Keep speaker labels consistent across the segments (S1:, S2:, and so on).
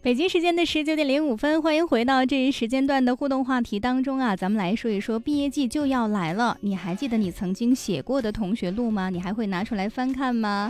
S1: 北京时间的19:05，欢迎回到这一时间段的互动话题当中啊，咱们来说一说毕业季就要来了，你还记得你曾经写过的同学录吗？你还会拿出来翻看吗？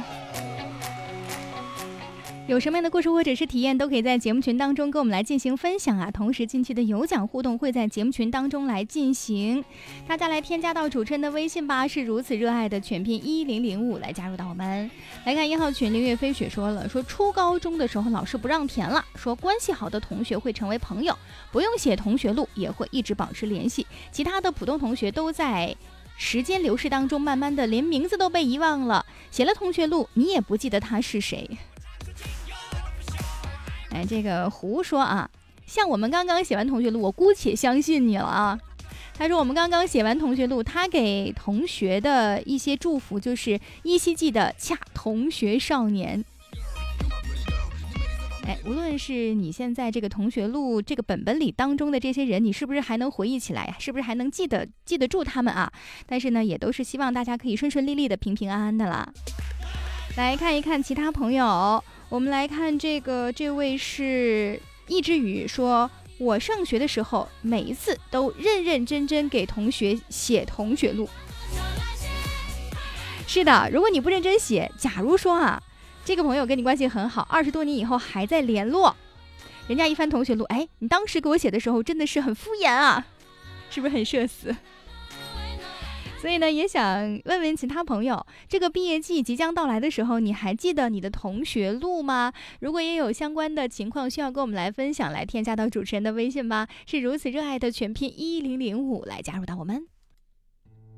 S1: 有什么样的故事或者是体验都可以在节目群当中跟我们来进行分享啊。同时近期的有奖互动会在节目群当中来进行，大家来添加到主持人的微信吧，是如此热爱的全拼1005来加入到我们。来看1号群，凌月飞雪说了，说初高中的时候老师不让填了，说关系好的同学会成为朋友，不用写同学录也会一直保持联系，其他的普通同学都在时间流逝当中慢慢的连名字都被遗忘了，写了同学录你也不记得他是谁。这个胡说啊，像我们刚刚写完同学录，我姑且相信你了啊。他说我们刚刚写完同学录，他给同学的一些祝福就是依稀记得恰同学少年。无论是你现在这个同学录这个本本里当中的这些人，你是不是还能回忆起来，是不是还能记得住他们啊？但是呢，也都是希望大家可以顺顺利利的、平平安安的啦。来看一看其他朋友，我们来看这位是一只雨说，我上学的时候每一次都认认真真给同学写同学录。是的，如果你不认真写，假如说啊，这个朋友跟你关系很好，20多年以后还在联络，人家一翻同学录，你当时给我写的时候真的是很敷衍啊，是不是很社死？所以呢，也想问问其他朋友，这个毕业季即将到来的时候，你还记得你的同学录吗？如果也有相关的情况需要跟我们来分享，来添加到主持人的微信吧，是如此热爱的全拼1005来加入到我们。